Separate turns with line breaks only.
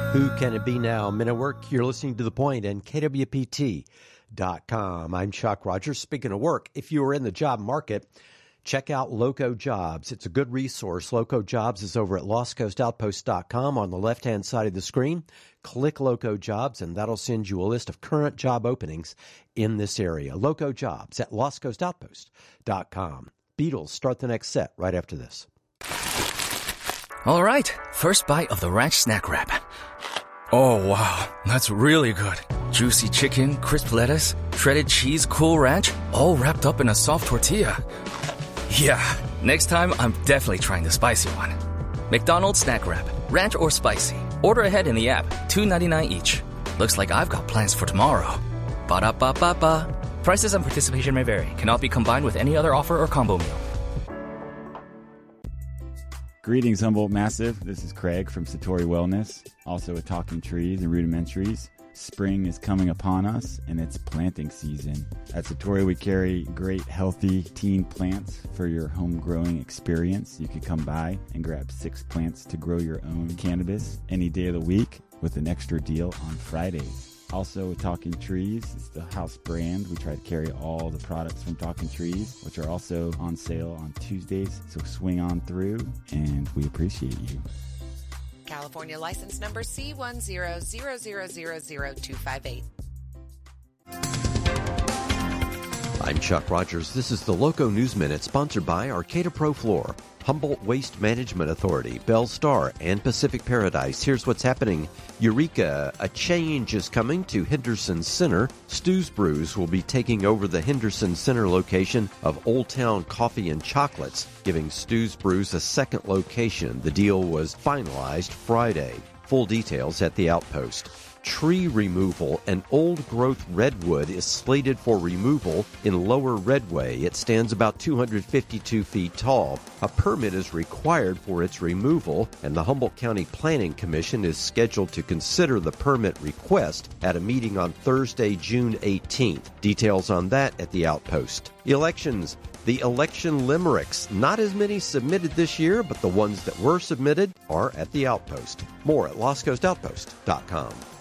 Who can it be now? Men at Work, you're listening to The Point and KWPT.com. I'm Chuck Rogers. Speaking of work, if you are in the job market, check out Loco Jobs. It's a good resource. Loco Jobs is over at LostCoastOutpost.com on the left-hand side of the screen. Click Loco Jobs, and that'll send you a list of current job openings in this area. Loco Jobs at LostCoastOutpost.com. Beatles start the next set right after this.
All right, first bite of the Ranch Snack Wrap. Oh, wow, that's really good. Juicy chicken, crisp lettuce, shredded cheese, Cool Ranch, all wrapped up in a soft tortilla. Yeah, next time I'm definitely trying the spicy one. McDonald's Snack Wrap, ranch or spicy. Order ahead in the app, $2.99 each. Looks like I've got plans for tomorrow. Ba-da-ba-ba-ba. Prices and participation may vary. Cannot be combined with any other offer or combo meal.
Greetings, Humboldt Massive. This is Craig from Satori Wellness, also with Talking Trees and Rudimentaries. Spring is coming upon us, and it's planting season. At Satori, we carry great, healthy teen plants for your home growing experience. You can come by and grab 6 plants to grow your own cannabis any day of the week with an extra deal on Fridays. Also, with Talking Trees, it's the house brand. We try to carry all the products from Talking Trees, which are also on sale on Tuesdays. So swing on through, and we appreciate you.
California license number C10000258.
I'm Chuck Rogers. This is the Loco News Minute, sponsored by Arcata Pro Floor, Humboldt Waste Management Authority, Bell Star, and Pacific Paradise. Here's what's happening. Eureka! A change is coming to Henderson Center. Stu's Brews will be taking over the Henderson Center location of Old Town Coffee and Chocolates, giving Stu's Brews a second location. The deal was finalized Friday. Full details at the Outpost. Tree removal. An old-growth redwood is slated for removal in Lower Redway. It stands about 252 feet tall. A permit is required for its removal, and the Humboldt County Planning Commission is scheduled to consider the permit request at a meeting on Thursday, June 18th. Details on that at the Outpost. Elections. The election limericks. Not as many submitted this year, but the ones that were submitted are at the Outpost. More at LostCoastOutpost.com.